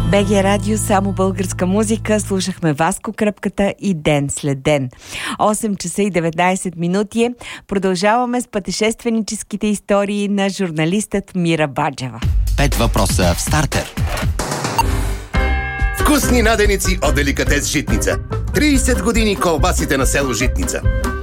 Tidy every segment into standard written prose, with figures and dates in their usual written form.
БГ Радио, само българска музика. Слушахме Васко Кръпката и Ден след ден. 8 часа и 19 минути. Продължаваме с пътешественическите истории на журналистът Мира Баджева. 5 въпроса в стартер. Вкусни наденици от деликатес Житница. 30 години колбасите на село Житница.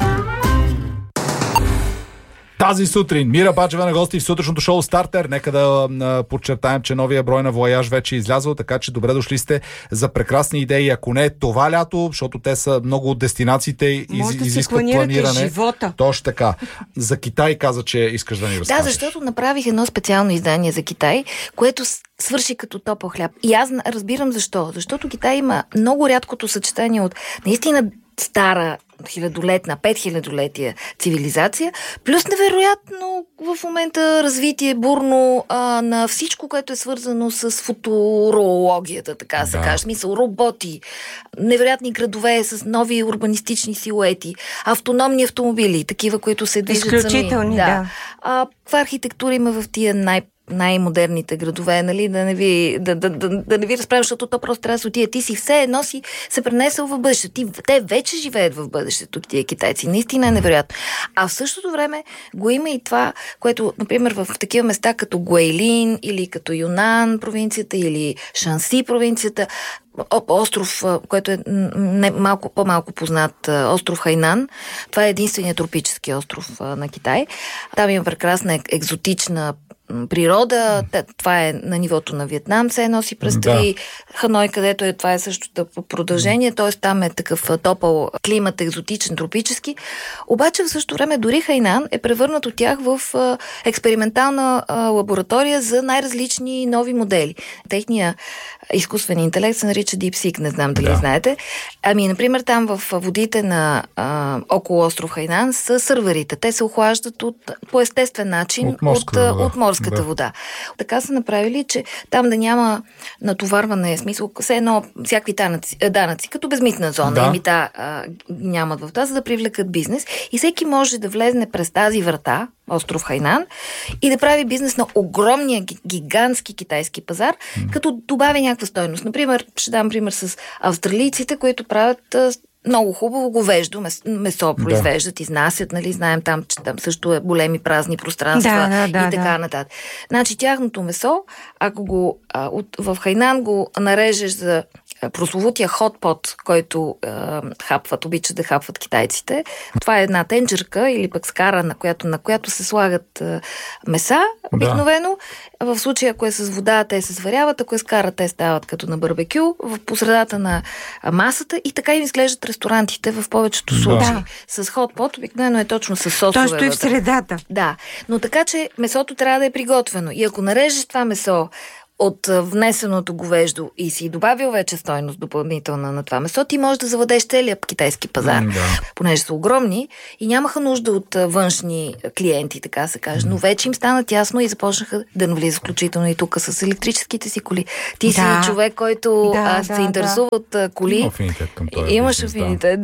Тази сутрин Мира Баджева на гости в сутрешното шоу Стартер. Нека да подчертаем, че новия брой на Вояж вече е излязъл, така че добре дошли сте за прекрасни идеи. Ако не това лято, защото те са много от дестинациите и изискват планиране. Живота. Точно така. За Китай каза, че искаш да ни разкажеш. Да, защото направих едно специално издание за Китай, което свърши като топъл хляб. И аз разбирам защо. Защото Китай има много рядкото съчетание от наистина стара, хилядолетна, 5000-летия цивилизация, плюс невероятно в момента развитие бурно на всичко, което е свързано с футурологията, така се каже. Смисъл, роботи, невероятни градове с нови урбанистични силуети, автономни автомобили, такива, които се движат сами. Изключителни, да. Каква архитектура има в тия най-модерните градове, нали, да не ви разправям, защото то просто трябва да се отиде. Ти си все едно си се пренесъл в бъдещето. Те вече живеят в бъдещето, тия китайци. Наистина е невероятно. А в същото време го има и това, което, например, в такива места като Гуейлин или като Юнан провинцията или Шанси провинцията, остров, който е по-малко познат, остров Хайнан. Това е единственият тропически остров на Китай. Там има прекрасна екзотична природа. Това е на нивото на Виетнам, се едно си представи. Ханой, където това е същото продължение, т.е. там е такъв топъл климат, екзотичен, тропически. Обаче в същото време дори Хайнан е превърнат от тях в експериментална лаборатория за най-различни нови модели. Техният изкуствен интелект се нарича DeepSeek, не знам дали знаете. Например, там в водите на около остров Хайнан са сървърите. Те се охлаждат по естествен начин от морската вода. Така са направили, че там да няма натоварване, смисъл, все едно всякакви данъци, като безмитна зона, мита нямат в тази, за да привлекат бизнес. И всеки може да влезне през тази врата, остров Хайнан, и да прави бизнес на огромния, гигантски китайски пазар, като добави някаква стойност. Например, ще дам пример с австралийците, които правят много хубаво говеждо месо произвеждат, изнасят, нали, знаем там, че там също е големи празни пространства и така нататък. Значи тяхното месо, ако го в Хайнан го нарежеш за прословутия хотпот, който обичат да хапват китайците. Това е една тенджерка или пък скара, на която се слагат меса, обикновено. В случая, ако е с вода, те се сваряват, ако е скара, те стават като на барбекю, в посредата на масата и така им изглеждат ресторантите в повечето случаи. С хотпот обикновено е точно с сосове. Точно и в средата. Да, но така, че месото трябва да е приготвено. И ако нарежеш това месо от внесеното говеждо и си добавил вече стойност допълнителна на това месо, ти можеш да завладеш целия китайски пазар. Понеже са огромни и нямаха нужда от външни клиенти, така се каже. Но вече им стана тясно и започнаха да навлизат включително и тук с електрическите си коли. Ти си човек, който се интересува от коли. Имаш афинитет.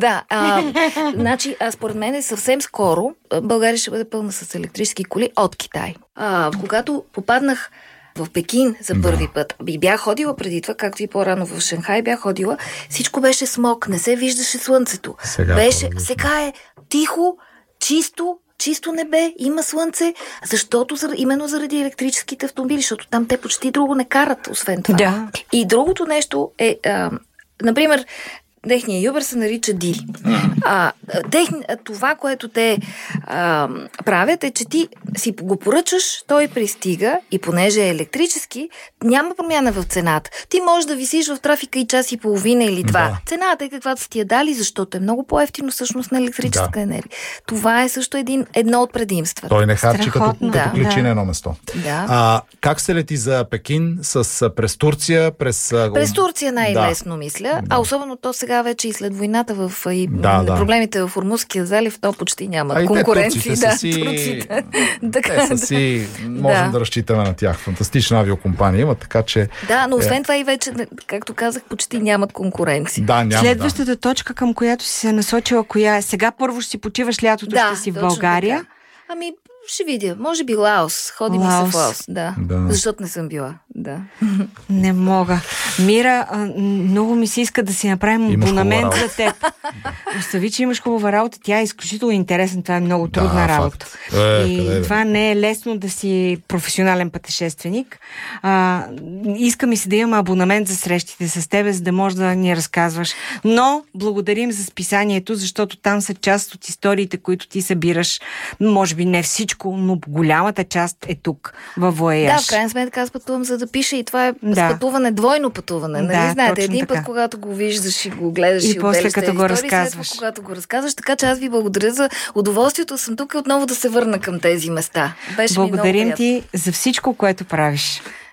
Значи, според мен е съвсем скоро България ще бъде пълна с електрически коли от Китай. Когато попаднах в Пекин за първи път. И бях ходила преди това, както и по-рано в Шанхай бях ходила. Всичко беше смог, не се виждаше слънцето. Сега е тихо, чисто небе, има слънце, защото именно заради електрическите автомобили, защото там те почти друго не карат, освен това. Да. И другото нещо е, например, техният Юбер се нарича Ди. Това, което те правят, е, че ти си го поръчаш, той пристига и понеже е електрически, няма промяна в цената. Ти можеш да висиш в трафика и час и половина или два. Да. Цената е каквато са ти я дали, защото е много по-евтино всъщност на електрическа енергия. Това е също едно от предимствата. Той не харчи като ключи на едно место. Да. Как се лети за Пекин? През Турция? През Турция най-лесно, мисля. А особено то сега вече и след войната проблемите в Ормузския залив, то почти нямат конкуренции. Те са си, можем да разчитаме на тях. Фантастична авиокомпания има, така че... Да, но освен това и вече, както казах, почти нямат конкуренция. Следващата точка, към която си се насочила, коя е? Сега първо ще си почиваш лятото, ще си в България. Така. Ще видя. Може би Лаос. Ходим се в Лаос. Да. Защото не съм била. Да. Не мога. Мира, много ми се иска да си направим Имаш абонамент хубава за теб. Остави, че имаш хубава работа. Тя е изключително интересна. Това е много трудна работа. И това не е лесно да си професионален пътешественик. Иска ми се да имам абонамент за срещите с тебе, за да можеш да ни разказваш. Но благодарим за списанието, защото там са част от историите, които ти събираш. Може би не всичко, но голямата част е тук, във Вояж. Да, в крайна сметка аз пътувам за да пиша и това е пътуване, двойно пътуване. Нали знаете, един път, когато го виждаш и го гледаш и после като го разказваш. След когато го разказваш, така че аз ви благодаря за удоволствието. Съм тук отново да се върна към тези места. Беше благодарим ти за всичко, което правиш.